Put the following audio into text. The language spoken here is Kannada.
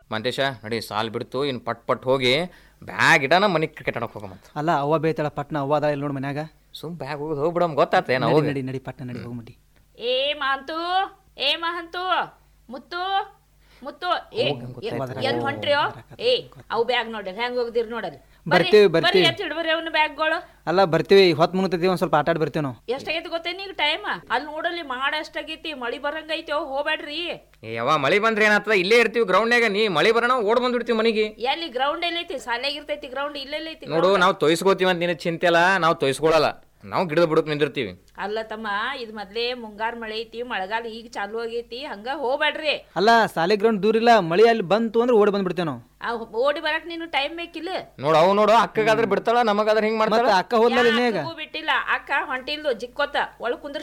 ಮಂತೇಶ ನಡಿ ಸಾಲ್ ಬಿಡ್ತು ಇನ್ನು ಪಟ್ ಹೋಗಿ ಬ್ಯಾಗ್ ಇಡನ ಮನೆಗೆ ಕ್ರಿಕೆಟ್ ಆಡೋಕೆ ಹೋಗಮಂತ. ಅಲ್ಲ ಅವ್ವ ಬೇತಾಳ ಪಟ್ನ ಅವ್ವ ಅದ ಇಲ್ಲಿ ನೋಡಿ ಮನ್ಯಾಗ. ಸುಮ್ ಬ್ಯಾಗ್ ಹೋಗೋದು ಹೋಗ್ಬಿಡಮ್ ಗೊತ್ತಾತ ನಾವು. ನಡಿ ಪಟ್ನ ನಡಿ ಹೋಗ್ಮಡಿ. ಏ ಮಹಂತು ಮುತ್ತು ಎಲ್ಲಿ ಹೊಂಟ್ರಿಯೋ? ಅವು ಬ್ಯಾಗ್ ನೋಡ್ರಿ ಹೆಂಗ್ ಹೋಗದಿರಿ ನೋಡಲ್ಲಿ. ಬರ್ತೀವಿ ಹಿಡ್ಬರ್ರಿ ಅವನ ಬ್ಯಾಗ್ಗಳು. ಅಲ್ಲ ಬರ್ತೀವಿ, ಹೊತ್ತು ಮುಗಿತೈತಿ, ಒಂದ್ ಸ್ವಲ್ಪ ಆಟ ಆಡಿ ಬರ್ತೀವಿ ನಾವು. ಎಷ್ಟಾಗೈತಿ ಗೊತ್ತೇನಿ ಈಗ ಟೈಮ್? ಅಲ್ಲಿ ನೋಡಲ್ಲಿ ಮಾಡ ಎಷ್ಟಾಗೈತಿ, ಮಳಿ ಬರಂಗೈತಿ, ಹೋಗ್ಬೇಡ್ರಿ. ಯಾವ ಮಳಿ ಬಂದ್ರೆ ಏನಾಗ್ತದ, ಇಲ್ಲೇ ಇರ್ತೀವಿ ಗ್ರೌಂಡ್ನಾಗ. ನೀ ಮಳಿ ಬರೋಣ ಓಡ್ ಬಂದ್ಬಿಡ್ತೀವಿ ಮನೆಗೆ. ಎಲ್ಲಿ ಗ್ರೌಂಡ್ ಎಲ್ಲೈತಿ? ಸಾಲಾಗ ಇರ್ತೈತಿ ಗ್ರೌಂಡ್, ಇಲ್ಲೆಲ್ಲೈತಿ ನೋಡು. ನಾವು ತೊಯ್ಸ್ಕೋತೀವಿ ಅಂತ ನಿನ್ನ ಚಿಂತೆ ಅಲ್ಲ, ನಾವು ತೊಯ್ಸ್ಕೊಳಲ್ಲ, ನಾವು ಗಿಡದ ಬುಡಕ್ ನಿಂದಿರ್ತೀವಿ. ಅಲ್ಲ ತಮ್ಮ, ಇದು ಮೊದ್ಲೇ ಮುಂಗಾರು ಮಳೆ ಐತಿ, ಮಳೆಗಾಲ ಈಗ ಚಾಲು ಆಗೈತಿ, ಹಂಗ ಹೋಗ್ಬೇಡ್ರಿ. ಅಲ್ಲ ಸಾಲೆ ಗ್ರೌಂಡ್ ದೂರ ಇಲ್ಲ, ಮಳಿ ಅಲ್ಲಿ ಬಂತು ಅಂದ್ರೆ ಓಡಿ ಬಂದ್ಬಿಡ್ತೇವೆ ನಾವು. ಓಡಿ ಬರಕ್ ನೀನು ಟೈಮ್ ಬೇಕಿಲ್ಲ. ನೋಡು ಅಕ್ಕಗಾದ್ರೆ ಬಿಡ್ತಾಳ, ನಮಗಾದ್ರೆ ಹಿಂಗ್ ಮಾಡ್ತಾಳ. ಅಕ್ಕ ಹೋದ್ಮೇಲೆ ಬಿಟ್ಟಿಲ್ಲ, ಅಕ್ಕ ಹೊಂಟಿಲ್ದು ಜಿಕ್ಕೋತ ಒಳಗ್ ಕುಂದ್ರ